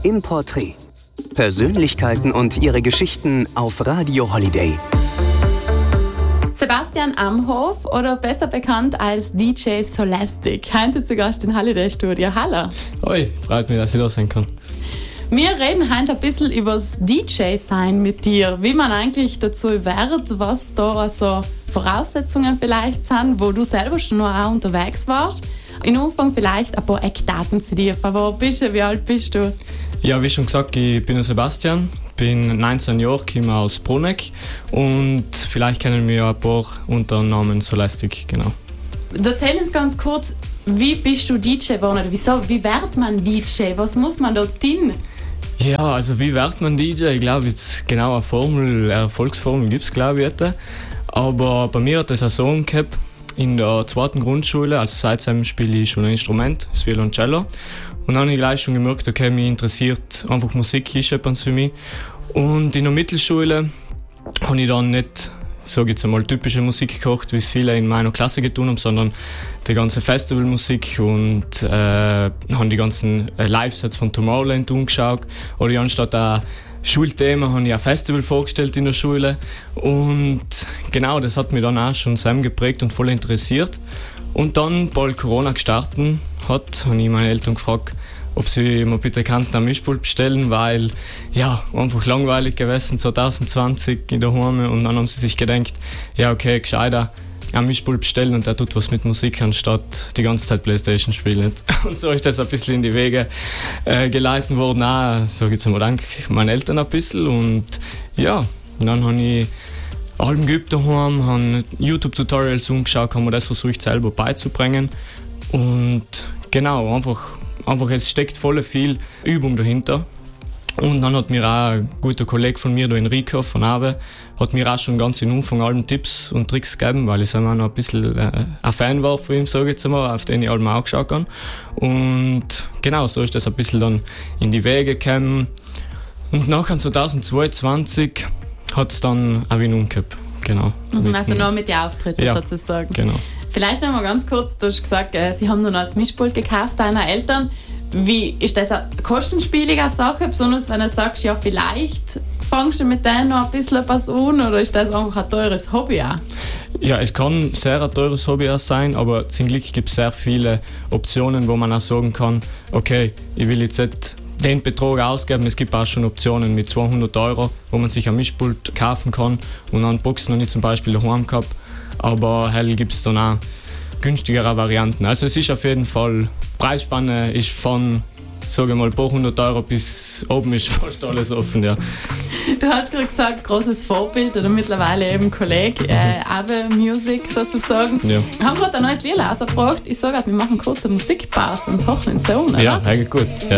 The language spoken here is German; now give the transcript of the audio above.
im Porträt. Persönlichkeiten und ihre Geschichten auf Radio Holiday. Sebastian Amhof oder besser bekannt als DJ Solastic. Heute zu Gast in Holiday Studio. Hallo. Hoi, freut mich, dass ich da sein kann. Wir reden heute ein bisschen über das DJ-Sein mit dir. Wie man eigentlich dazu wird, was da so Voraussetzungen vielleicht sind, wo du selber schon noch auch unterwegs warst. In Anfang vielleicht ein paar Eckdaten zu dir. Von wo bist du? Wie alt bist du? Ja, wie schon gesagt, ich bin der Sebastian, bin 19 Jahre, komme aus Bruneck und vielleicht kennen wir ein paar unter dem Namen Solastic, genau. Erzähl uns ganz kurz, wie bist du DJ geworden? Wie wird man DJ? Was muss man dort hin? Ja, also wie wird man DJ? Ich glaube, jetzt genau eine Erfolgsformel gibt es, glaube ich, nicht. Aber bei mir hat es auch so gehabt, in der 2. Grundschule, also seitdem spiele ich schon ein Instrument, das Violoncello. Und dann habe ich gleich schon gemerkt, okay, mich interessiert einfach Musik, ist etwas für mich. Und in der Mittelschule habe ich dann nicht, sage ich jetzt einmal, typische Musik gekocht, wie es viele in meiner Klasse getan haben, sondern die ganze Festivalmusik und habe die ganzen Live-Sets von Tomorrowland angeschaut. Oder anstatt ein Schulthema habe ich ein Festival vorgestellt in der Schule. Und genau, das hat mich dann auch schon sehr geprägt und voll interessiert. Und dann, bald Corona gestartet hat, habe ich meine Eltern gefragt, ob sie mir bitte einen Mischpult bestellen, weil ja, einfach langweilig gewesen 2020 in der Heime. Und dann haben sie sich gedacht, ja okay, gescheiter einen Mischpult bestellen und der tut was mit Musik, anstatt die ganze Zeit Playstation spielen. Und so ist das ein bisschen in die Wege geleitet worden, auch, sage ich jetzt mal, dank meinen Eltern ein bisschen. Und ja, dann habe ich Alben geübt daheim, habe YouTube-Tutorials angeschaut, habe mir das versucht selber beizubringen. Und genau, einfach es steckt voll viel Übung dahinter. Und dann hat mir auch ein guter Kollege von mir, der Enrico von Awe, hat mir auch schon ganz in Anfang allen Tipps und Tricks gegeben, weil ich selber noch ein bisschen ein Fan war von ihm, sage ich jetzt mal, auf den ich Alben auch geschaut habe. Und genau, so ist das ein bisschen dann in die Wege gekommen. Und nachher 2022 hat es dann auch wieder umgekehrt. Genau. Also noch mit den Auftritten sozusagen. Genau. Vielleicht noch mal ganz kurz, du hast gesagt, sie haben dann als Mischpult gekauft, deine Eltern. Wie ist das eine kostenspielige Sache, besonders wenn du sagst, ja vielleicht fängst du mit denen noch ein bisschen was an, oder ist das einfach ein teures Hobby auch? Ja, es kann sehr ein teures Hobby auch sein, aber zum Glück gibt es sehr viele Optionen, wo man auch sagen kann, okay, ich will jetzt nicht den Betrag ausgeben. Es gibt auch schon Optionen mit 200 €, wo man sich ein Mischpult kaufen kann und dann Boxen noch nicht zum Beispiel daheim gehabt. Aber hell gibt es dann auch günstigere Varianten. Also es ist auf jeden Fall, Preisspanne ist von, sage ich mal, ein paar 100 € bis oben ist fast alles offen, ja. Du hast gerade gesagt, großes Vorbild oder mittlerweile eben Kollege, Awe Music sozusagen. Ja. Wir haben gerade ein neues Lied rausgebracht. Ich sage, wir machen kurz eine Musikpause und hören den Sohn, oder? Ja, eigentlich gut. Ja.